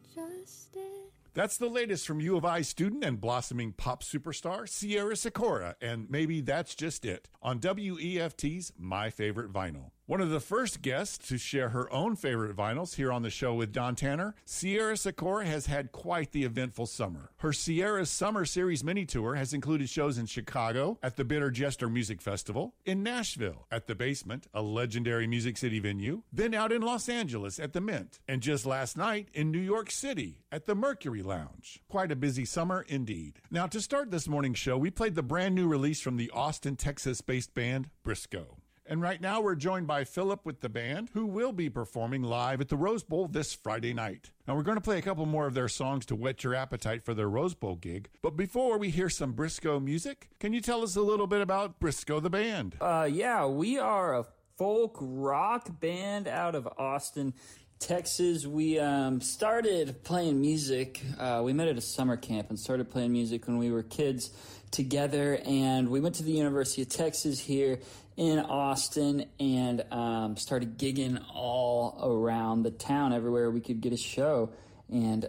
just it. That's the latest from U of I student and blossoming pop superstar Sierra Sikora, and Maybe That's Just It on WEFT's My Favorite Vinyl. One of the first guests to share her own favorite vinyls here on the show with Don Tanner, Sierra Sikora has had quite the eventful summer. Her Sierra Summer Series mini tour has included shows in Chicago at the Bitter Jester Music Festival, in Nashville at the Basement, a legendary Music City venue, then out in Los Angeles at the Mint, and just last night in New York City at the Mercury Lounge. Quite a busy summer indeed. Now, to start this morning's show, we played the brand new release from the Austin, Texas-based band Briscoe. And right now we're joined by Philip with the band, who will be performing live at the Rose Bowl this Friday night. Now we're going to play a couple more of their songs to whet your appetite for their Rose Bowl gig. But before we hear some Briscoe music, can you tell us a little bit about Briscoe the band? Yeah, we are a folk rock band out of Austin, Texas. We started playing music. We met at a summer camp and started playing music when we were kids together, and we went to the University of Texas here in Austin and started gigging all around the town, everywhere we could get a show. And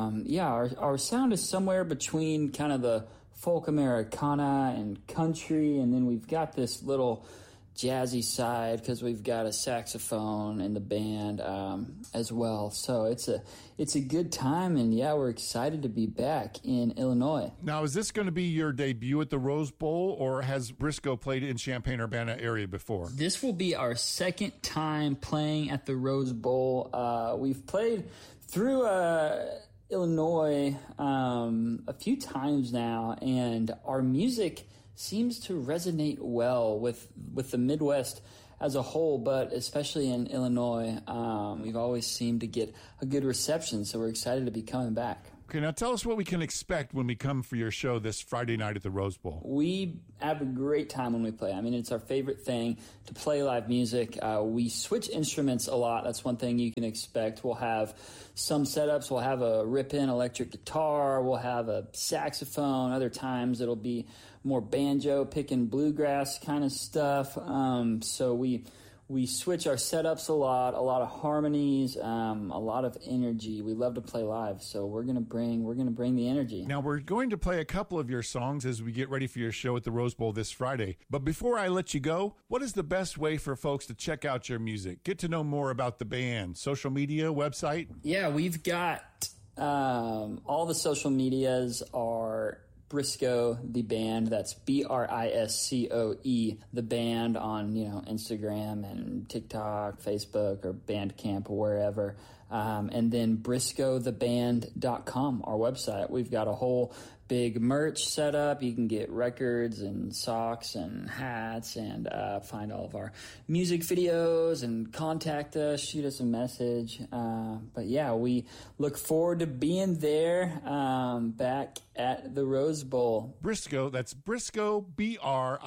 our sound is somewhere between kind of the folk Americana and country, and then we've got this little jazzy side because we've got a saxophone in the band as well. So it's a good time, and yeah, we're excited to be back in Illinois. Now, is this going to be your debut at the Rose Bowl, or has Briscoe played in Champaign-Urbana area before? This will be our second time playing at the Rose Bowl. We've played through Illinois a few times now, and our music seems to resonate well with the Midwest as a whole, but especially in Illinois. We've always seemed to get a good reception, so we're excited to be coming back. Okay, now tell us what we can expect when we come for your show this Friday night at the Rose Bowl. We have a great time when we play. I mean, it's our favorite thing to play live music. We switch instruments a lot. That's one thing you can expect. We'll have some setups. We'll have a rip-in electric guitar. We'll have a saxophone. Other times it'll be more banjo, picking bluegrass kind of stuff. So we switch our setups a lot of harmonies, a lot of energy. We love to play live, so we're gonna bring the energy. Now we're going to play a couple of your songs as we get ready for your show at the Rose Bowl this Friday. But before I let you go, what is the best way for folks to check out your music, get to know more about the band, social media, website? Yeah, we've got all the social medias are Briscoe the band. That's Briscoe the band on Instagram and TikTok, Facebook, or Bandcamp or wherever. And then BriscoeTheBand.com, our website. We've got a whole big merch set up. You can get records and socks and hats and find all of our music videos and contact us, shoot us a message. But yeah, we look forward to being there back at the Rose Bowl. Briscoe, that's Briscoe, Briscoe.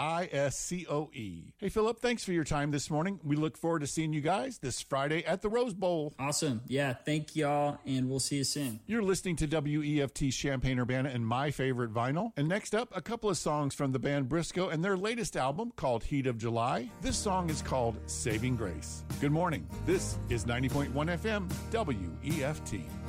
Hey, Philip, thanks for your time this morning. We look forward to seeing you guys this Friday at the Rose Bowl. Awesome. Yeah, thank y'all, and we'll see you soon. You're listening to WEFT Champaign-Urbana and My Favorite Vinyl. And next up, a couple of songs from the band Briscoe and their latest album called Heat of July. This song is called Saving Grace. Good morning. This is 90.1 FM WEFT.